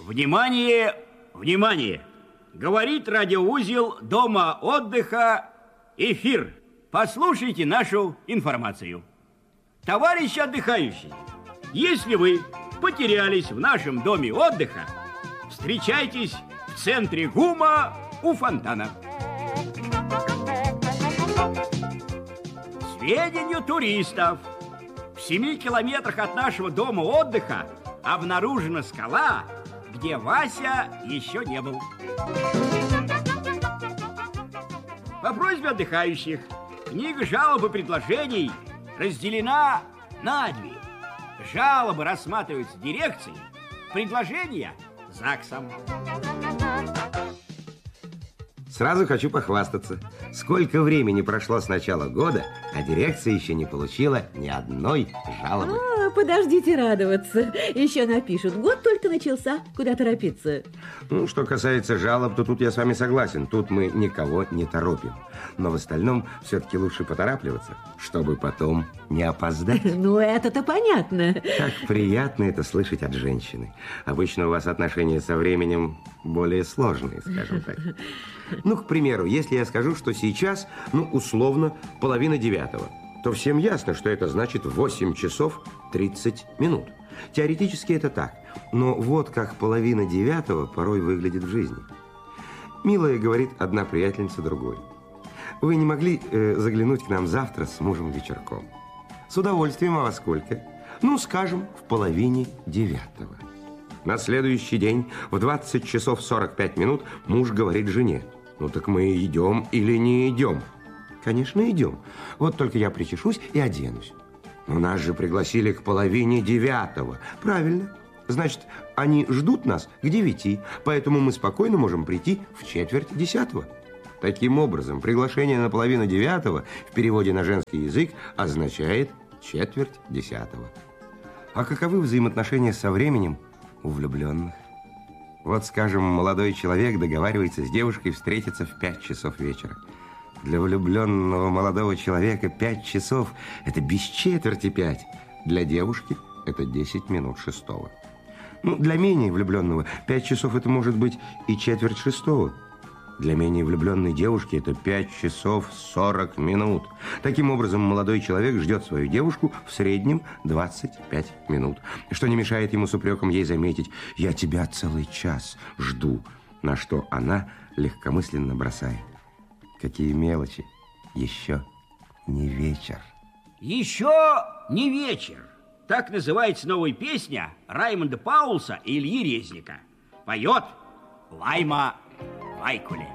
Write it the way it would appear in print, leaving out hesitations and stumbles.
Внимание, внимание! Говорит радиоузел Дома отдыха «Эфир». Послушайте нашу информацию. Товарищи отдыхающие, если вы потерялись в нашем доме отдыха, встречайтесь в центре ГУМа у фонтана. Сведению туристов. В 7 километрах от нашего дома отдыха обнаружена скала, где Вася еще не был. По просьбе отдыхающих, книга жалоб и предложений разделена на 2. Жалобы рассматриваются дирекцией, предложения – ЗАГСом. Сразу хочу похвастаться. Сколько времени прошло с начала года, а дирекция еще не получила ни одной жалобы. Подождите радоваться. Еще напишут. Год только начался. Куда торопиться? Ну, что касается жалоб, то тут я с вами согласен. Тут мы никого не торопим. Но в остальном все-таки лучше поторапливаться, чтобы потом не опоздать. Ну, это-то понятно. Как приятно это слышать от женщины. Обычно у вас отношения со временем более сложные, скажем так. Ну, к примеру, если я скажу, что сейчас, условно, 8:30, то всем ясно, что это значит 8 часов 30 минут. Теоретически это так, но вот как 8:30 порой выглядит в жизни. Милая, говорит одна приятельница другой: вы не могли заглянуть к нам завтра с мужем вечерком? С удовольствием, а во сколько? Скажем, в 8:30. На следующий день в 20 часов 45 минут муж говорит жене: так мы идем или не идем? Конечно, идем. Вот только я причешусь и оденусь. Но нас же пригласили к 8:30. Правильно. Значит, они ждут нас к 9, поэтому мы спокойно можем прийти в 9:45. Таким образом, приглашение на 8:30 в переводе на женский язык означает 9:45. А каковы взаимоотношения со временем у влюбленных? Вот, скажем, молодой человек договаривается с девушкой встретиться в 5 часов вечера. Для влюбленного молодого человека 5 часов – это без 4:45. Для девушки – это 10 минут 6. Для менее влюбленного 5 часов – это может быть и 5:45. Для менее влюбленной девушки это 5 часов 40 минут. Таким образом, молодой человек ждет свою девушку в среднем 25 минут. Что не мешает ему с упреком ей заметить: «Я тебя целый час жду», на что она легкомысленно бросает: «Какие мелочи, еще не вечер». Еще не вечер. Так называется новая песня Раймонда Паулса и Ильи Резника. Поет Лайма Вайкуле.